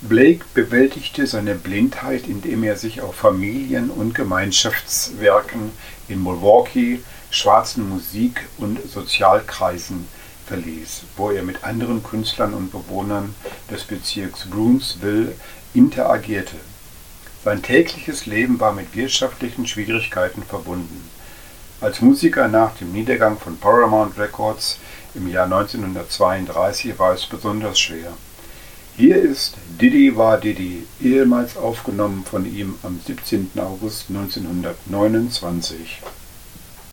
Blake bewältigte seine Blindheit, indem er sich auf Familien- und Gemeinschaftswerken in Milwaukee, schwarzen Musik- und Sozialkreisen verließ, wo er mit anderen Künstlern und Bewohnern des Bezirks Brownsville interagierte. Sein tägliches Leben war mit wirtschaftlichen Schwierigkeiten verbunden. Als Musiker nach dem Niedergang von Paramount Records im Jahr 1932 war es besonders schwer. Hier ist Didi Wa Didi, ehemals aufgenommen von ihm am 17. August 1929.